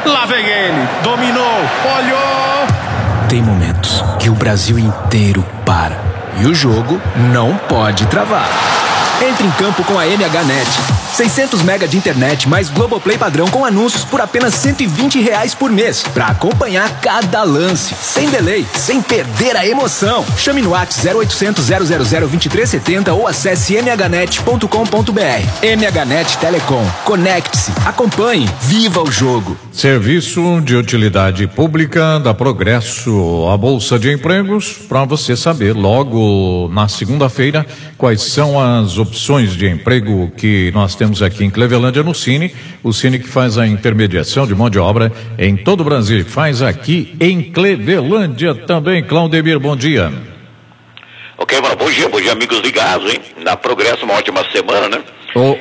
Lá vem ele, dominou, olhou. Tem momentos que o Brasil inteiro para e o jogo não pode travar. Entre em campo com a MHNet. 600 mega de internet mais Globoplay padrão com anúncios por apenas R$120 por mês. Pra acompanhar cada lance, sem delay, sem perder a emoção. Chame no WhatsApp 0800 000 2370 ou acesse mhnet.com.br. MHNet Telecom. Conecte-se, acompanhe, viva o jogo. Serviço de utilidade pública da Progresso, a Bolsa de Empregos, para você saber logo na segunda-feira quais são as opções de emprego que nós temos aqui em Clevelândia no Cine, o Cine que faz a intermediação de mão de obra em todo o Brasil, faz aqui em Clevelândia também. Claudemir, bom dia. Ok, mano, bom dia amigos ligados, hein? Na Progresso, uma ótima semana, né?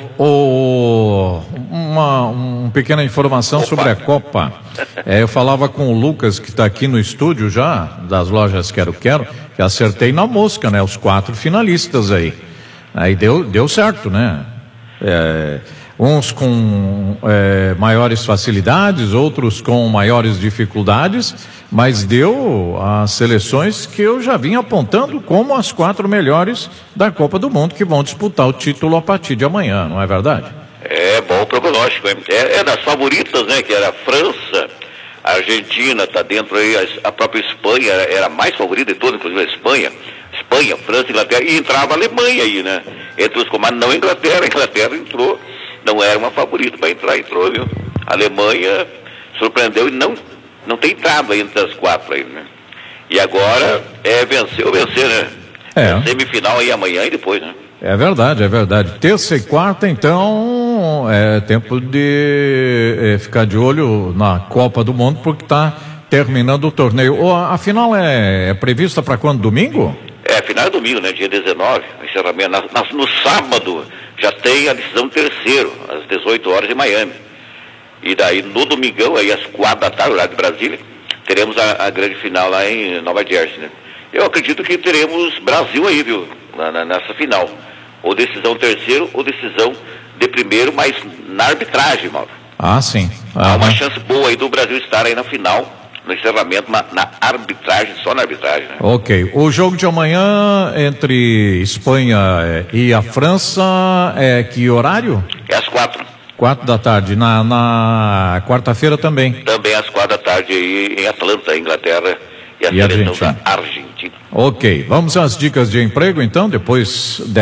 Uma pequena informação sobre a Copa. Eu falava com o Lucas, que está aqui no estúdio já, das lojas Quero, que acertei na mosca, né? Os 4 finalistas aí. Aí deu certo, né? Uns com maiores facilidades, outros com maiores dificuldades, mas deu as seleções que eu já vim apontando como as 4 melhores da Copa do Mundo, que vão disputar o título a partir de amanhã, não é verdade? É bom o prognóstico, hein? É das favoritas, né? Que era a França, a Argentina, tá dentro aí, a própria Espanha era a mais favorita de todas, inclusive a Espanha, França, Inglaterra, e entrava a Alemanha aí, né? Entre os comandos, não a Inglaterra entrou, não era uma favorita para entrar, entrou, viu? A Alemanha surpreendeu e não tem entrado aí entre as 4 aí, né? E agora vencer, né? Semifinal aí amanhã e depois, né? É verdade. Terça e quarta, então, é tempo de ficar de olho na Copa do Mundo, porque está terminando o torneio. A final é prevista para quando? Domingo? Final é domingo, né? Dia 19, encerramento. No sábado já tem a decisão terceiro, às 18 horas em Miami. E daí no domingão, aí às 4 da tarde, horário de Brasília, teremos a grande final lá em Nova Jersey, né? Eu acredito que teremos Brasil aí, viu? Nessa final. Ou decisão terceiro, ou decisão de primeiro, mas na arbitragem, Mauro. Ah, sim. Há uma chance boa aí do Brasil estar aí na final, no encerramento, na arbitragem, só na arbitragem, né? Ok. O jogo de amanhã entre Espanha e a França que horário? É às 4. 4 da tarde. Na quarta-feira também? Também às 4 da tarde aí em Atlanta, Inglaterra, e a seleção da Argentina. Ok. Vamos às dicas de emprego, então, depois